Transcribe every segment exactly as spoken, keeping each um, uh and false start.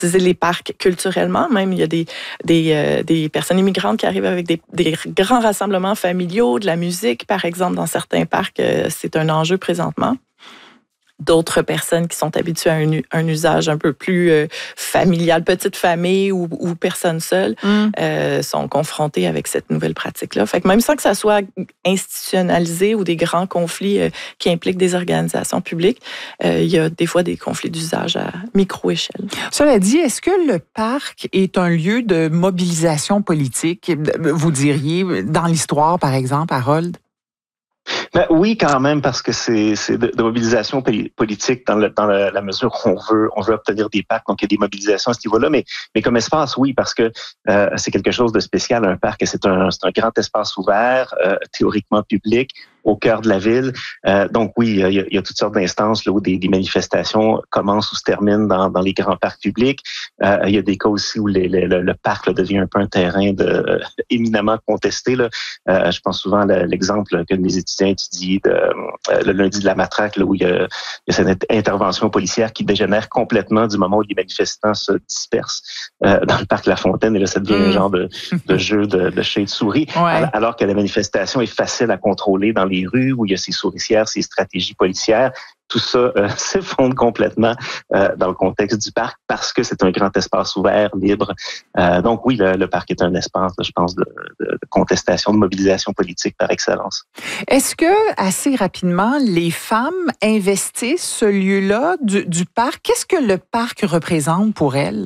les parcs culturellement. Même, il y a des, des, euh, des personnes immigrantes qui arrivent avec des, des grands rassemblements familiaux, de la musique, par exemple, dans certains parcs. Euh, c'est un enjeu présentement. D'autres personnes qui sont habituées à un, un usage un peu plus euh, familial, petite famille ou, ou personne seule, mm. euh, sont confrontées avec cette nouvelle pratique-là. Fait que même sans que ça soit institutionnalisé ou des grands conflits euh, qui impliquent des organisations publiques, euh, il y a des fois des conflits d'usage à micro-échelle. Cela dit, est-ce que le parc est un lieu de mobilisation politique, vous diriez, dans l'histoire, par exemple, Harold? Ben oui, quand même, parce que c'est, c'est de, de mobilisation politique dans, le, dans la, la mesure où on veut, on veut obtenir des parcs, donc il y a des mobilisations à ce niveau-là. Mais, mais comme espace, oui, parce que euh, c'est quelque chose de spécial, un parc. C'est un, c'est un grand espace ouvert, euh, théoriquement public, au cœur de la ville. Euh, donc oui, il y, a, il y a toutes sortes d'instances là, où des, des manifestations commencent ou se terminent dans, dans les grands parcs publics. Euh, il y a des cas aussi où les, les, le, le parc là, devient un peu un terrain de, euh, éminemment contesté. Là. Euh, je pense souvent à l'exemple que mes étudiants étudient de, euh, le lundi de la Matraque, là, où il y, a, il y a cette intervention policière qui dégénère complètement du moment où les manifestants se dispersent euh, dans le parc La Fontaine. Et là, ça devient mmh. un genre de, de jeu de, de chat et de souris. Ouais. Alors que la manifestation est facile à contrôler dans les rues, où il y a ces souricières, ces stratégies policières. Tout ça euh, s'effondre complètement euh, dans le contexte du parc parce que c'est un grand espace ouvert, libre. Euh, donc oui, le, le parc est un espace, je pense, de, de, de contestation, de mobilisation politique par excellence. Est-ce que, assez rapidement, les femmes investissent ce lieu-là du, du parc? Qu'est-ce que le parc représente pour elles?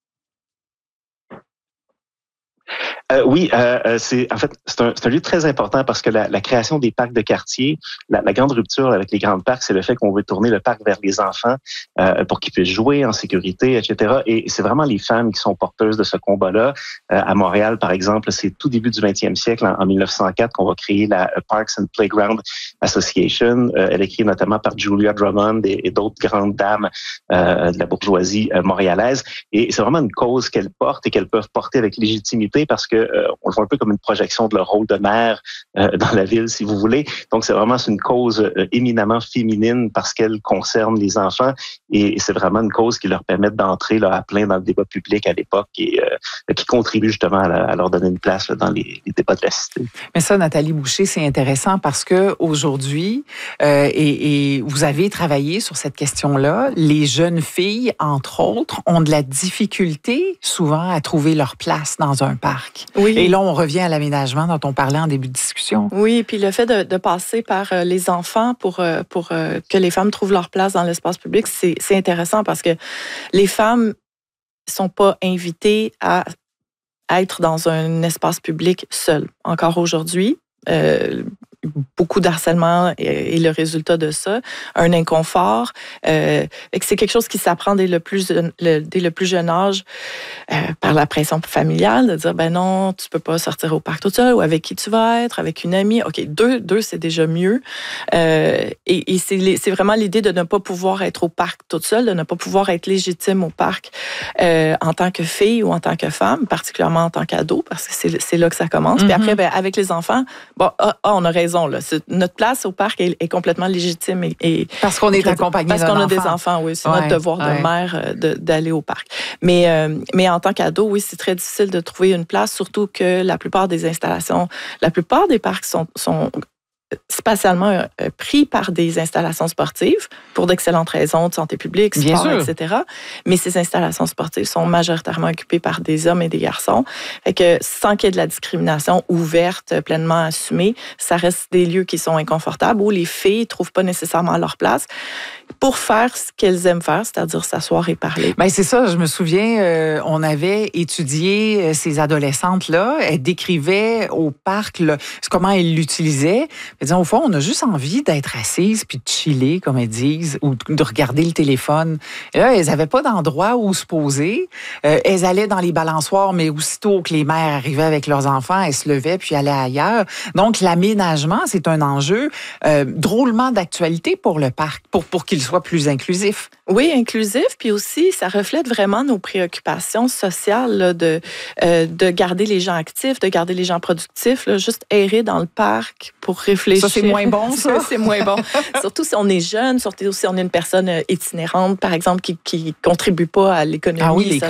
Euh, oui, euh, c'est en fait c'est un, c'est un lieu très important parce que la, la création des parcs de quartier, la, la grande rupture avec les grands parcs, c'est le fait qu'on veut tourner le parc vers les enfants euh, pour qu'ils puissent jouer en sécurité, et cetera. Et c'est vraiment les femmes qui sont porteuses de ce combat-là. Euh, à Montréal, par exemple, c'est tout début du vingtième siècle, en, en mille neuf cent quatre, qu'on va créer la Parks and Playground Association. Euh, elle est créée notamment par Julia Drummond et, et d'autres grandes dames euh, de la bourgeoisie euh, montréalaise. Et c'est vraiment une cause qu'elles portent et qu'elles peuvent porter avec légitimité parce que Euh, on le voit un peu comme une projection de leur rôle de mère euh, dans la ville, si vous voulez. Donc, c'est vraiment c'est une cause euh, éminemment féminine parce qu'elle concerne les enfants et, et c'est vraiment une cause qui leur permet d'entrer là, à plein dans le débat public à l'époque et euh, qui contribue justement à, la, à leur donner une place là, dans les, les débats de la cité. Mais ça, Nathalie Boucher, c'est intéressant parce que aujourd'hui, euh, et, et vous avez travaillé sur cette question-là, les jeunes filles, entre autres, ont de la difficulté souvent à trouver leur place dans un parc. Oui. Et là, on revient à l'aménagement dont on parlait en début de discussion. Oui, puis le fait de, de passer par les enfants pour, pour que les femmes trouvent leur place dans l'espace public, c'est, c'est intéressant parce que les femmes ne sont pas invitées à être dans un espace public seules. Encore aujourd'hui, euh, beaucoup d'harcèlement est le résultat de ça, un inconfort. Euh, c'est quelque chose qui s'apprend dès le plus, le, dès le plus jeune âge euh, par la pression familiale, de dire, ben non, tu peux pas sortir au parc toute seule, ou avec qui tu vas être, avec une amie. OK, deux, deux c'est déjà mieux. Euh, et et c'est, c'est vraiment l'idée de ne pas pouvoir être au parc toute seule, de ne pas pouvoir être légitime au parc euh, en tant que fille ou en tant que femme, particulièrement en tant qu'ado, parce que c'est, c'est là que ça commence. Mm-hmm. Puis après, ben, avec les enfants, bon, ah, ah, on a raison. Là. Notre place au parc est, est complètement légitime. Et, et parce qu'on est accompagné Parce qu'on a enfant. des enfants, oui. C'est ouais, notre devoir ouais. de mère de, d'aller au parc. Mais, euh, mais en tant qu'ado, oui, c'est très difficile de trouver une place, surtout que la plupart des installations, la plupart des parcs sont, sont spatialement pris par des installations sportives pour d'excellentes raisons de santé publique, sport, et cetera. Mais ces installations sportives sont majoritairement occupées par des hommes et des garçons. Fait que sans qu'il y ait de la discrimination ouverte, pleinement assumée, ça reste des lieux qui sont inconfortables où les filles ne trouvent pas nécessairement leur place pour faire ce qu'elles aiment faire, c'est-à-dire s'asseoir et parler. Bien, c'est ça, je me souviens, euh, on avait étudié ces adolescentes-là, elles décrivaient au parc là, comment elles l'utilisaient. Disons, au fond, on a juste envie d'être assises puis de chiller, comme elles disent, ou de regarder le téléphone. Et là, elles n'avaient pas d'endroit où se poser. Euh, elles allaient dans les balançoires, mais aussitôt que les mères arrivaient avec leurs enfants, elles se levaient puis allaient ailleurs. Donc, l'aménagement, c'est un enjeu euh, drôlement d'actualité pour le parc, pour, pour qu'il soit plus inclusif. Oui, inclusif, puis aussi, ça reflète vraiment nos préoccupations sociales là, de, euh, de garder les gens actifs, de garder les gens productifs, là, juste errer dans le parc pour réfléchir. Ça, c'est moins bon, ça? C'est moins bon. Surtout si on est jeune, surtout si on est une personne itinérante, par exemple, qui ne contribue pas à l'économie. Ah oui, les sociale.